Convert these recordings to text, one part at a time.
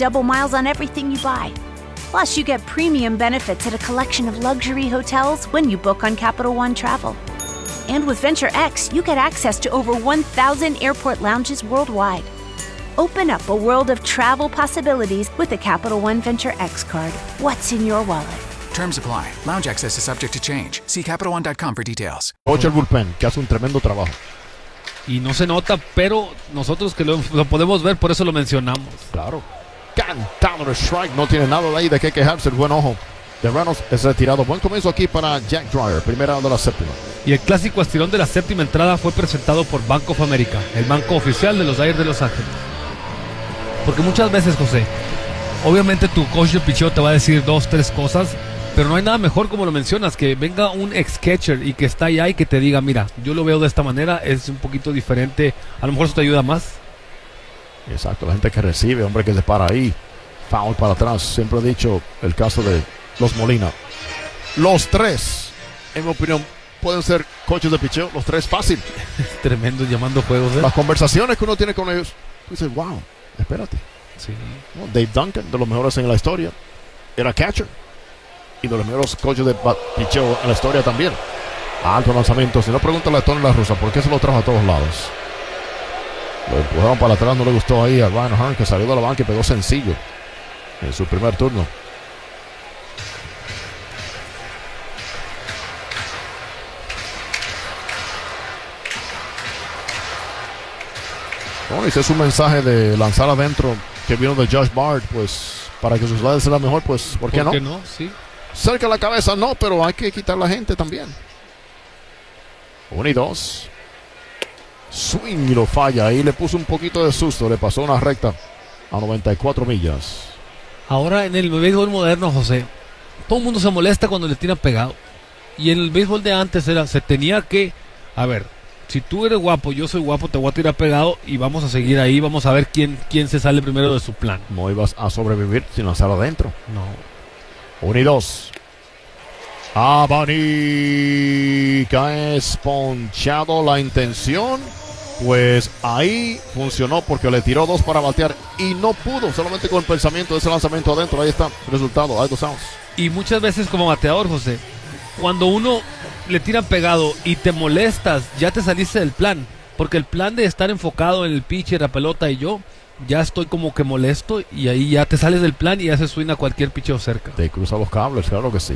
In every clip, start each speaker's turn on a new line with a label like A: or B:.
A: double miles on everything you buy. Plus, you get premium benefits at a collection of luxury hotels when you book on Capital One Travel. And with Venture X, you get access to over 1,000 airport lounges worldwide. Open up a world of travel possibilities with the Capital One Venture X card. What's in your wallet?
B: Terms apply. Lounge access is subject to change. See CapitalOne.com for details.
C: Coach el bullpen, que hace un tremendo trabajo.
D: Y no se nota, pero nosotros que lo podemos ver, por eso lo mencionamos.
C: Claro. Cantado de strike. No tiene nada de ahí de qué quejarse. El buen ojo de Reynolds es retirado. Buen comienzo aquí para Jack Dreyer. Primera de la séptima.
D: Y el clásico estirón de la séptima entrada fue presentado por Bank of America, el banco oficial de los Dodgers de Los Ángeles. Porque muchas veces, José, obviamente tu coach de picheo te va a decir 2, 3 cosas, pero no hay nada mejor, como lo mencionas, que venga un ex-catcher y que está allá y que te diga, mira, yo lo veo de esta manera, es un poquito diferente, a lo mejor eso te ayuda más.
C: Exacto, la gente que recibe, hombre que se para ahí, foul para atrás. Siempre he dicho el caso de los Molina. Los tres, en mi opinión, pueden ser coaches de picheo, los tres fácil.
D: Tremendo llamando juegos,
C: Las conversaciones que uno tiene con ellos, dices, wow, espérate.
D: Sí.
C: No, Dave Duncan, de los mejores en la historia, era catcher. Y de los mejores coaches de picheo en la historia también. Alto lanzamiento. Si no, pregúntale a Tony La Russa, ¿por qué se lo trajo a todos lados? Lo empujaron para atrás, no le gustó ahí a Ryan Hearn, que salió de la banca y pegó sencillo en su primer turno. Bueno, ese es un mensaje de lanzar adentro que vino de Josh Bard, pues para que sus lados sea mejor, pues ¿por qué no?
D: Sí.
C: Cerca la cabeza no, pero hay que quitar la gente también. 1 y 2. Swing y lo falla. Ahí le puso un poquito de susto. Le pasó una recta a 94 millas.
D: Ahora en el béisbol moderno, José, todo el mundo se molesta cuando le tiran pegado. Y en el béisbol de antes se tenía que, a ver, si tú eres guapo, yo soy guapo, te voy a tirar pegado y vamos a seguir ahí, vamos a ver quién se sale primero de su plan.
C: No ibas a sobrevivir sin lanzar adentro.
D: No.
C: 1 y 2. Abanica es ponchado. La intención, pues ahí funcionó porque le tiró 2 para batear y no pudo, solamente con el pensamiento de ese lanzamiento adentro. Ahí está el resultado, hay 2 outs.
D: Y muchas veces como bateador, José, cuando uno le tiran pegado y te molestas, ya te saliste del plan, porque el plan de estar enfocado en el pitcher, la pelota y yo, ya estoy como que molesto y ahí ya te sales del plan y ya se suena cualquier pitcher cerca.
C: Te cruza los cables, claro que sí.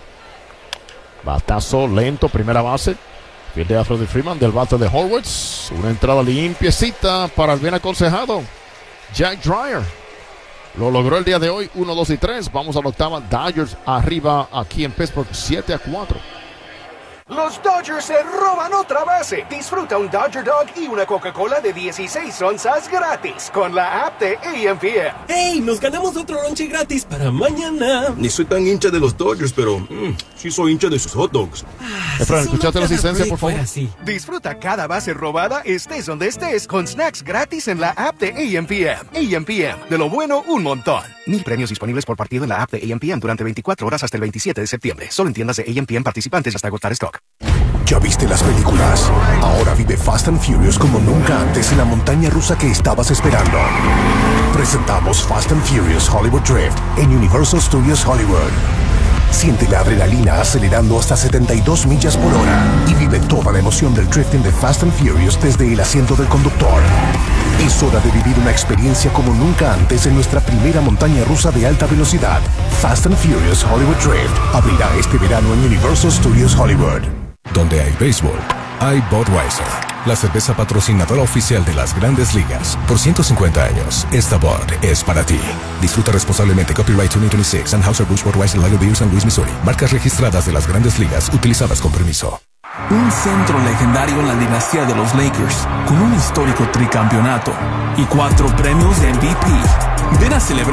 C: Batazo lento, primera base. Pierde a Freddie Freeman del bate de Horwitz. Una entrada limpiecita para el bien aconsejado Jack Dreyer. Lo logró el día de hoy, 1, 2 y 3. Vamos a la octava. Dodgers arriba aquí en Pittsburgh, 7-4.
E: Los Dodgers se roban otra base. Disfruta un Dodger Dog y una Coca-Cola de 16 onzas gratis con la app de EMPM.
F: ¡Hey! Nos ganamos otro lonche gratis para mañana.
G: Ni soy tan hincha de los Dodgers, pero sí soy hincha de sus hot dogs.
C: Efraín, ¿escuchaste la asistencia, por favor?
E: Disfruta cada base robada, estés donde estés, con snacks gratis en la app de EMPM. EMPM, de lo bueno, un montón. 1000 premios disponibles por partido en la app de EMPM durante 24 horas hasta el 27 de septiembre. Solo en tiendas de EMPM participantes hasta agotar stock.
H: ¿Ya viste las películas? Ahora vive Fast and Furious como nunca antes en la montaña rusa que estabas esperando. Presentamos Fast and Furious Hollywood Drift en Universal Studios Hollywood. Siente la adrenalina acelerando hasta 72 millas por hora y vive toda la emoción del drifting de Fast and Furious desde el asiento del conductor. Es hora de vivir una experiencia como nunca antes en nuestra primera montaña rusa de alta velocidad. Fast and Furious Hollywood Drift abrirá este verano en Universal Studios Hollywood.
I: Donde hay béisbol, hay Budweiser, la cerveza patrocinadora oficial de las Grandes Ligas. Por 150 años, esta Bud es para ti. Disfruta responsablemente. Copyright 2026, Anheuser-Busch Budweiser Lager Beer, San Luis, Missouri. Marcas registradas de las Grandes Ligas, utilizadas con permiso.
J: Un centro legendario en la dinastía de los Lakers, con un histórico tricampeonato y 4 premios de MVP. Ven a celebrar